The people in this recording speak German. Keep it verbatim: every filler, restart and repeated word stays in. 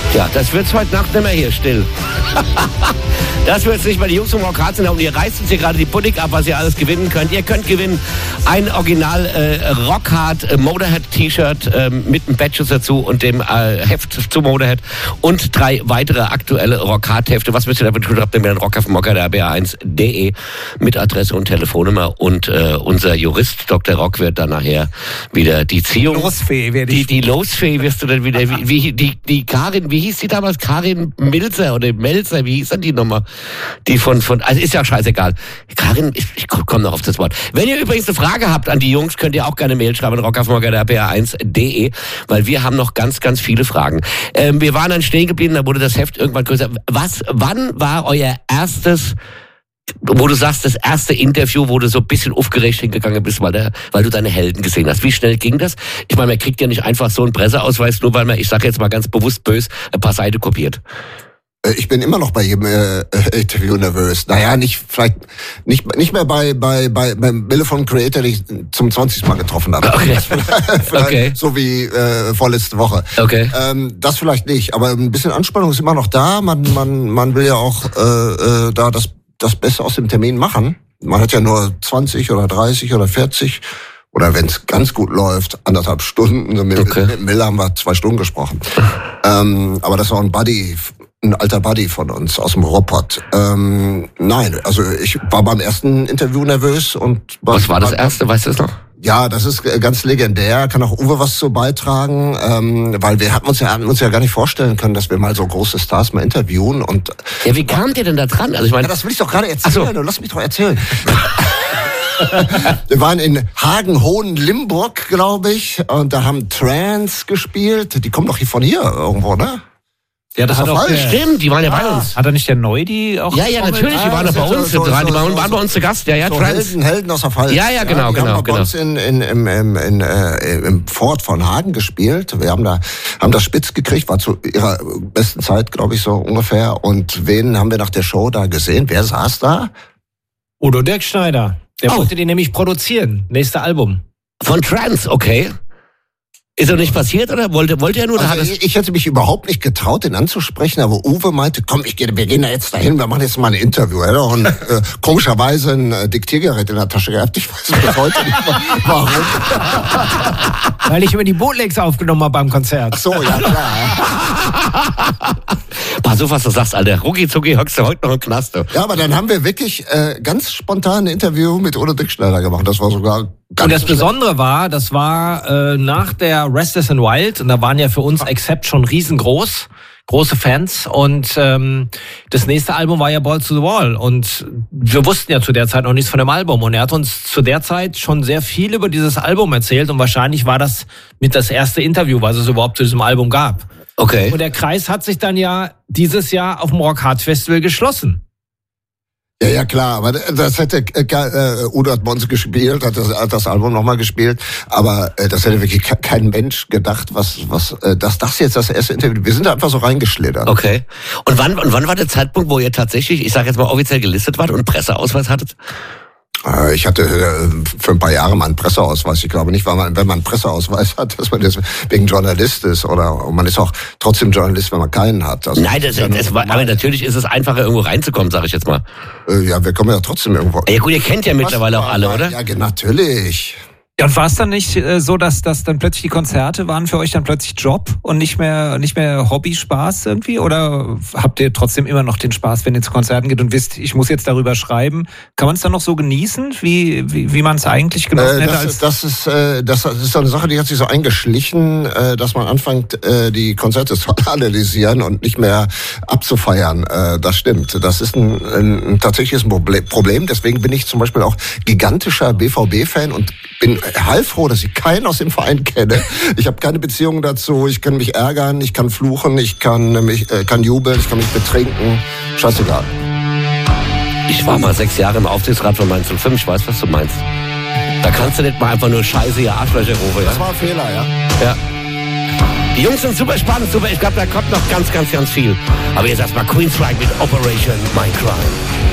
Ja, das wird's heute Nacht nicht mehr hier still. Das wird's nicht mehr. Die Jungs vom Rock Hard sind da und ihr reißt uns hier gerade die Pudding ab, was ihr alles gewinnen könnt. Ihr könnt gewinnen ein Original äh, Rock Hard äh, Motorhead T-Shirt äh, mit einem Badges dazu und dem äh, Heft zu Motorhead und drei weitere aktuelle Rock Hard Hefte. Was müsst ihr dafür tun? Habt ihr mir einen Rock auf dem Mocker, der B R eins punkt de mit Adresse und Telefonnummer und äh, unser Jurist Doktor Rock wird dann nachher wieder die Ziehung. Losfee werde ich. Die, die Losfee wirst du dann wieder, wie, wie die, die Karin, wie hieß die damals? Karin Milzer oder Melzer, wie hieß denn die Nummer? Die von, von, also ist ja scheißegal. Karin, ich, ich komme noch auf das Wort. Wenn ihr übrigens eine Frage habt an die Jungs, könnt ihr auch gerne Mail schreiben an rock auf morgen der B R eins punkt de, weil wir haben noch ganz, ganz viele Fragen. Ähm, wir waren dann stehen geblieben, da wurde das Heft irgendwann größer. Was, wann war euer erstes, wo du sagst, das erste Interview, wo du so ein bisschen aufgeregt hingegangen bist, weil, der, weil du deine Helden gesehen hast? Wie schnell ging das? Ich meine, man kriegt ja nicht einfach so einen Presseausweis, nur weil man, ich sage jetzt mal ganz bewusst böse, ein paar Seiten kopiert. Ich bin immer noch bei jedem äh, Interview nervös. Naja, nicht vielleicht nicht nicht mehr bei bei bei beim Wille von Creator, den ich zum zwanzigsten Mal getroffen habe. Okay. vielleicht, okay. So wie äh, vorletzte Woche. Okay. Ähm, das vielleicht nicht, aber ein bisschen Anspannung ist immer noch da. Man man man will ja auch äh, äh, da das das Beste aus dem Termin machen. Man hat ja nur zwanzig oder dreißig oder vierzig oder wenn es ganz gut läuft, anderthalb Stunden. So mit, okay. mit Miller haben wir zwei Stunden gesprochen. ähm, aber das war ein Buddy. Ein alter Buddy von uns aus dem Robot. Ähm, nein, also ich war beim ersten Interview nervös und... Was war das erste, weißt du es noch? Ja, das ist ganz legendär, kann auch Uwe was zu beitragen, ähm, weil wir hatten uns, ja, hatten uns ja gar nicht vorstellen können, dass wir mal so große Stars mal interviewen und... Ja, wie kamt ihr denn da dran? Also ich meine, ja, das will ich doch gerade erzählen, so. Lass mich doch erzählen. Wir waren in Hagen-Hohen-Limburg, glaube ich, und da haben Trance gespielt, die kommen doch hier von hier irgendwo, ne? Ja, das, das hat auch der, stimmt, die waren ja, ja bei uns. Hat er nicht der Neudi auch? Ja, ja, natürlich, die waren ja bei uns. So, so, die waren, so, waren bei uns zu Gast. Ja, ja, so Trans. Helden, Helden aus der Pfalz. Ja, ja, genau, ja, die genau. haben genau. bei uns in, in, in, in, in, äh, im Fort von Hagen gespielt. Wir haben da, haben das spitz gekriegt, war zu ihrer besten Zeit, glaube ich, so ungefähr. Und wen haben wir nach der Show da gesehen? Wer saß da? Udo Dirkschneider. Der oh. wollte den nämlich produzieren. Nächste Album. Von Trans, okay. Ist doch nicht passiert, oder? Wollte, wollte er nur? Also ich, ich hätte mich überhaupt nicht getraut, den anzusprechen, aber Uwe meinte, komm, ich gehe, wir gehen da jetzt dahin, wir machen jetzt mal ein Interview. Er hat auch ein, äh, komischerweise ein äh, Diktiergerät in der Tasche gehabt. Ich weiß bis heute nicht, warum. Weil ich über die Bootlegs aufgenommen habe beim Konzert. Ach so, ja klar. Pass auf, was du sagst, Alter. Rucki zucki hockst du heute noch im Knast. Du. Ja, aber dann haben wir wirklich äh, ganz spontan ein Interview mit Udo Dirkschneider gemacht. Das war sogar ganz Und das Besondere war, das war äh, nach der Restless and Wild, und da waren ja für uns Accept schon riesengroß, große Fans, und ähm, das nächste Album war ja Balls to the Wall, und wir wussten ja zu der Zeit noch nichts von dem Album, und er hat uns zu der Zeit schon sehr viel über dieses Album erzählt, und wahrscheinlich war das mit das erste Interview, was es überhaupt zu diesem Album gab. Okay. Und der Kreis hat sich dann ja dieses Jahr auf dem Rock Hard Festival geschlossen. Ja, ja, klar, aber das hätte, äh, Udo hat bei uns gespielt, hat das, hat das Album nochmal gespielt, aber äh, das hätte wirklich kein Mensch gedacht, was, was, äh, dass das jetzt das erste Interview, wir sind da einfach so reingeschlittert. Okay. Und wann, und wann war der Zeitpunkt, wo ihr tatsächlich, ich sag jetzt mal offiziell gelistet wart und Presseausweis hattet? Ich hatte für ein paar Jahre mal einen Presseausweis. Ich glaube nicht, weil man, wenn man einen Presseausweis hat, dass man jetzt wegen Journalist ist, oder und man ist auch trotzdem Journalist, wenn man keinen hat. Also Nein, das, das, das war, aber natürlich ist es einfacher, irgendwo reinzukommen, sage ich jetzt mal. Ja, wir kommen ja trotzdem irgendwo. Ja gut, ihr kennt ja mittlerweile auch alle, oder? Ja, natürlich. Ja, und war es dann nicht äh, so, dass, dass dann plötzlich die Konzerte waren für euch dann plötzlich Job und nicht mehr nicht mehr Hobby, Spaß irgendwie? Oder habt ihr trotzdem immer noch den Spaß, wenn ihr zu Konzerten geht und wisst, ich muss jetzt darüber schreiben? Kann man es dann noch so genießen, wie wie, wie man es eigentlich genossen äh, hätte? Das, als das ist äh, das ist so eine Sache, die hat sich so eingeschlichen, äh, dass man anfängt, äh, die Konzerte zu analysieren und nicht mehr abzufeiern. Äh, das stimmt. Das ist ein, ein, ein tatsächliches Problem. Deswegen bin ich zum Beispiel auch gigantischer B V B-Fan und bin heilfroh, dass ich keinen aus dem Verein kenne. Ich habe keine Beziehung dazu. Ich kann mich ärgern, ich kann fluchen, ich kann mich äh, kann jubeln, ich kann mich betrinken. Scheißegal. Ich war mal sechs Jahre im Aufsichtsrat von Mainz null fünf. Ich weiß, was du meinst. Da kannst du nicht mal einfach nur Scheiße, ihr Arschlöcher rufen. Ja? Das war ein Fehler, ja. Ja. Die Jungs sind super spannend, super. Ich glaube, da kommt noch ganz, ganz, ganz viel. Aber jetzt erstmal Queensryche mit Operation Mindcrime.